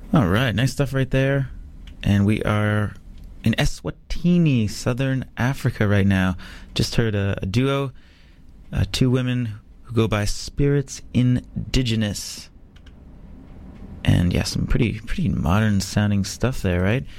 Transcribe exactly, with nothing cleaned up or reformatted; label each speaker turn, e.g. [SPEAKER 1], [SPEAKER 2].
[SPEAKER 1] All right, nice stuff right there. And we are in Eswatini, Southern Africa right now. Just heard a, a duo, uh, two women who go by Spirits Indigenous. And yeah, some pretty pretty modern sounding stuff there, right?